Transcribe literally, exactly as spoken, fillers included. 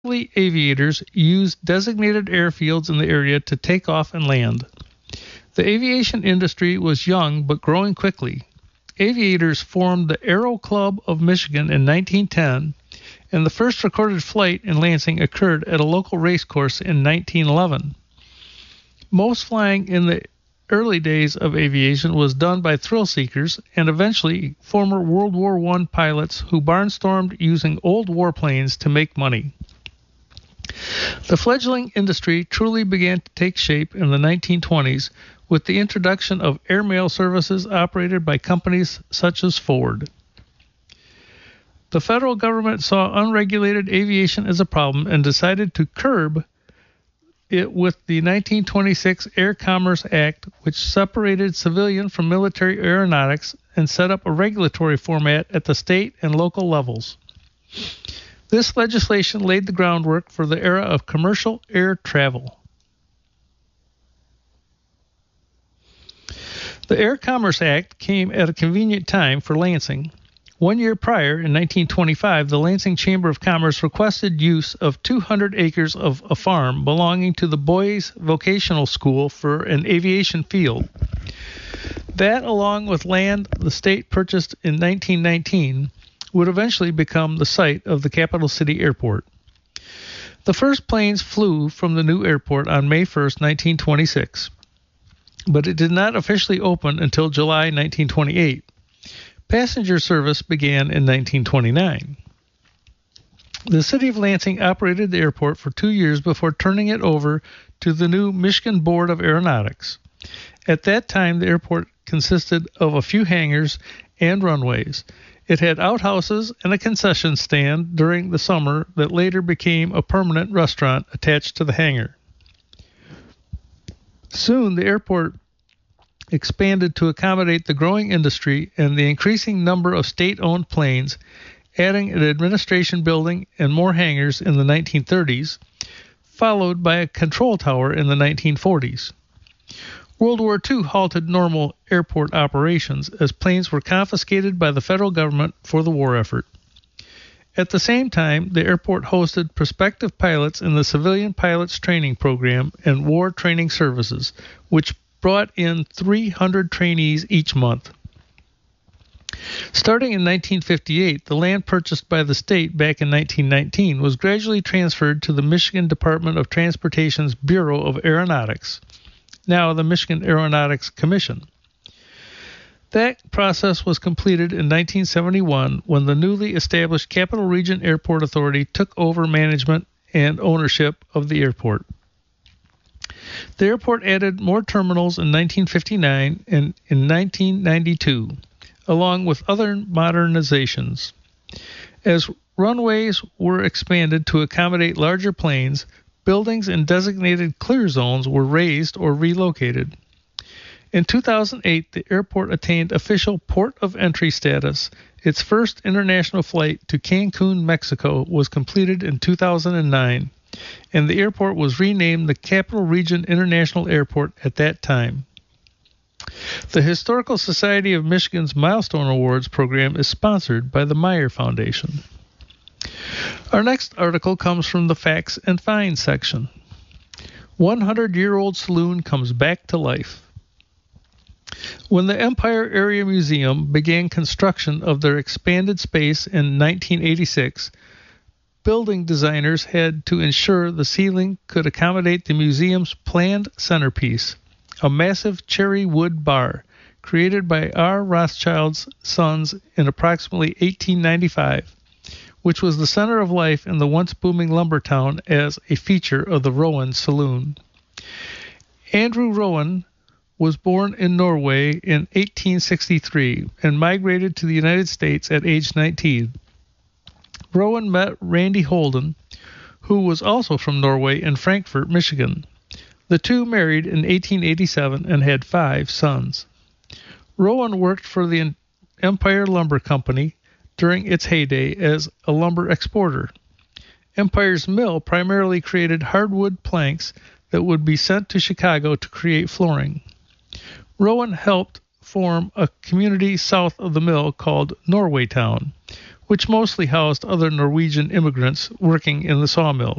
early aviators used designated airfields in the area to take off and land. The aviation industry was young but growing quickly. Aviators formed the Aero Club of Michigan in nineteen ten, and the first recorded flight in Lansing occurred at a local race course in nineteen eleven. Most flying in the early days of aviation was done by thrill seekers and eventually former World War One pilots who barnstormed using old warplanes to make money. The fledgling industry truly began to take shape in the nineteen twenties with the introduction of airmail services operated by companies such as Ford. The federal government saw unregulated aviation as a problem and decided to curb it with the nineteen twenty-six Air Commerce Act, which separated civilian from military aeronautics and set up a regulatory format at the state and local levels. This legislation laid the groundwork for the era of commercial air travel. The Air Commerce Act came at a convenient time for Lansing. One year prior, in nineteen twenty-five, the Lansing Chamber of Commerce requested use of two hundred acres of a farm belonging to the Boys Vocational School for an aviation field. That, along with land the state purchased in nineteen nineteen, would eventually become the site of the Capital City Airport. The first planes flew from the new airport on May first, nineteen twenty-six, but it did not officially open until July nineteen twenty-eight. Passenger service began in nineteen twenty-nine. The city of Lansing operated the airport for two years before turning it over to the new Michigan Board of Aeronautics. At that time, the airport consisted of a few hangars and runways. It had outhouses and a concession stand during the summer that later became a permanent restaurant attached to the hangar. Soon, the airport expanded to accommodate the growing industry and the increasing number of state-owned planes, adding an administration building and more hangars in the nineteen thirties, followed by a control tower in the nineteen forties. World War Two halted normal airport operations as planes were confiscated by the federal government for the war effort. At the same time, the airport hosted prospective pilots in the Civilian Pilots Training Program and War Training Services, which brought in three hundred trainees each month. Starting in nineteen fifty-eight, the land purchased by the state back in nineteen nineteen was gradually transferred to the Michigan Department of Transportation's Bureau of Aeronautics, now the Michigan Aeronautics Commission. That process was completed in nineteen seventy-one when the newly established Capital Region Airport Authority took over management and ownership of the airport. The airport added more terminals in nineteen fifty-nine and in nineteen ninety-two, along with other modernizations. As runways were expanded to accommodate larger planes, buildings in designated clear zones were raised or relocated. In two thousand eight, the airport attained official port of entry status. Its first international flight to Cancun, Mexico, was completed in two thousand nine. And the airport was renamed the Capital Region International Airport at that time. The Historical Society of Michigan's Milestone Awards program is sponsored by the Meyer Foundation. Our next article comes from the Facts and Finds section. one hundred year old saloon comes back to life. When the Empire Area Museum began construction of their expanded space in nineteen eighty-six, building designers had to ensure the ceiling could accommodate the museum's planned centerpiece, a massive cherry wood bar created by R. Rothschild's sons in approximately eighteen ninety-five, which was the center of life in the once booming lumber town as a feature of the Rowan Saloon. Andrew Rowan was born in Norway in eighteen sixty-three and migrated to the United States at age nineteen. Rowan met Randy Holden, who was also from Norway, in Frankfort, Michigan. The two married in eighteen eighty-seven and had five sons. Rowan worked for the Empire Lumber Company during its heyday as a lumber exporter. Empire's mill primarily created hardwood planks that would be sent to Chicago to create flooring. Rowan helped form a community south of the mill called Norwaytown, which mostly housed other Norwegian immigrants working in the sawmills.